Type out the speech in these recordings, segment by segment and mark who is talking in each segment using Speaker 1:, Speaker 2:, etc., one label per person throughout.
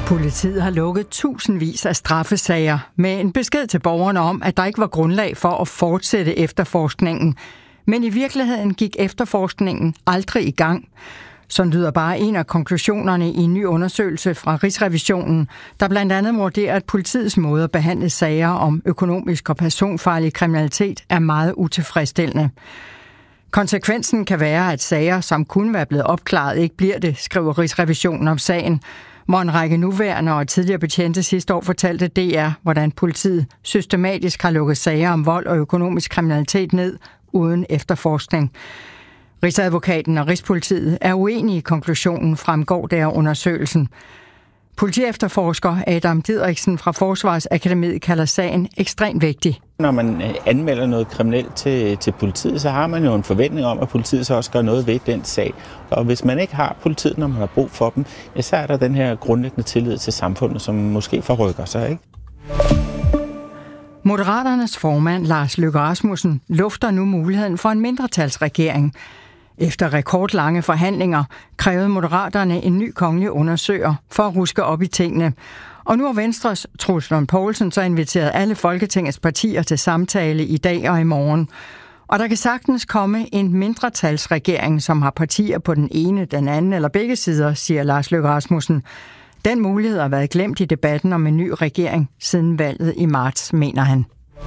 Speaker 1: Politiet har lukket tusindvis af straffesager med en besked til borgerne om, at der ikke var grundlag for at fortsætte efterforskningen. Men i virkeligheden gik efterforskningen aldrig i gang. Sådan lyder bare en af konklusionerne i en ny undersøgelse fra Rigsrevisionen, der blandt andet vurderer, at politiets måde at behandle sager om økonomisk og personfarlig kriminalitet er meget utilfredsstillende. Konsekvensen kan være, at sager, som kunne være blevet opklaret, ikke bliver det, skriver Rigsrevisionen om sagen, hvor en række nuværende og tidligere betjente sidste år fortalte DR, hvordan politiet systematisk har lukket sager om vold og økonomisk kriminalitet ned uden efterforskning. Rigsadvokaten og Rigspolitiet er uenige i konklusionen, fremgår der af undersøgelsen. Politiefterforsker Adam Didriksen fra Forsvarsakademiet kalder sagen ekstremt vigtig.
Speaker 2: Når man anmelder noget kriminelt til politiet, så har man jo en forventning om, at politiet så også gør noget ved den sag. Og hvis man ikke har politiet, når man har brug for dem, ja, så er der den her grundlæggende tillid til samfundet, som måske forrykker sig, ikke?
Speaker 1: Moderaternes formand Lars Løkke Rasmussen lufter nu muligheden for en mindretalsregering. Efter rekordlange forhandlinger krævede Moderaterne en ny kongelig undersøger for at ruske op i tingene. Og nu har Venstres Troels Lund Poulsen så inviteret alle Folketingets partier til samtale i dag og i morgen. Og der kan sagtens komme en mindretalsregering, som har partier på den ene, den anden eller begge sider, siger Lars Løkke Rasmussen. Den mulighed har været glemt i debatten om en ny regering siden valget i marts, mener han.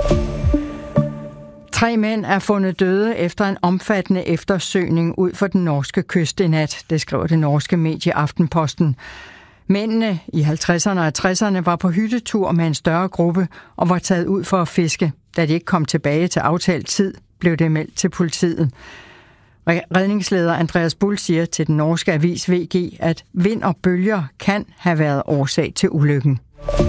Speaker 1: 3 mænd er fundet døde efter en omfattende eftersøgning ud for den norske kyst i nat, det skriver det norske medie Aftenposten. Mændene i 50'erne og 60'erne var på hyttetur med en større gruppe og var taget ud for at fiske. Da de ikke kom tilbage til aftalt tid, blev det meldt til politiet. Redningsleder Andreas Bull siger til den norske avis VG, at vind og bølger kan have været årsag til ulykken.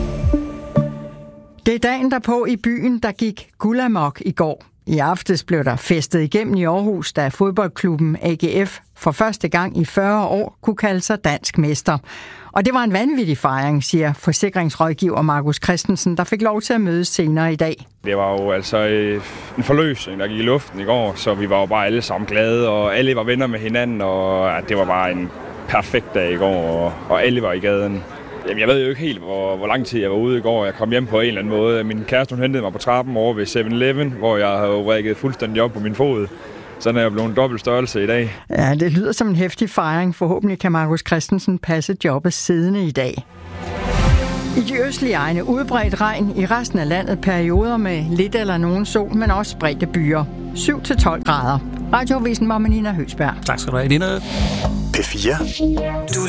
Speaker 1: Det er dagen derpå i byen, der gik guldamok i går. I aftes blev der festet igennem i Aarhus, da fodboldklubben AGF for første gang i 40 år kunne kalde sig dansk mester. Og det var en vanvittig fejring, siger forsikringsrådgiver Markus Christensen, der fik lov til at mødes senere i dag.
Speaker 3: Det var jo altså en forløsning, der gik i luften i går, så vi var jo bare alle sammen glade, og alle var venner med hinanden, og det var bare en perfekt dag i går, og alle var i gaden. Jamen, jeg ved jo ikke helt, hvor lang tid jeg var ude i går. Jeg kom hjem på en eller anden måde. Min kæreste hun hentede mig på trappen over ved 7-Eleven, hvor jeg havde rækket fuldstændig op på min fod. Sådan er jeg blevet en dobbelt størrelse i dag. Ja,
Speaker 1: det lyder som en heftig fejring. Forhåbentlig kan Markus Christensen passe jobbet siddende i dag. I de østlige egne udbredt regn, i resten af landet perioder med lidt eller nogen sol, men også spredte byer. 7-12 grader. Radioavisen var med Nina Høgsberg.
Speaker 4: Tak skal du have, Nina.
Speaker 5: P4.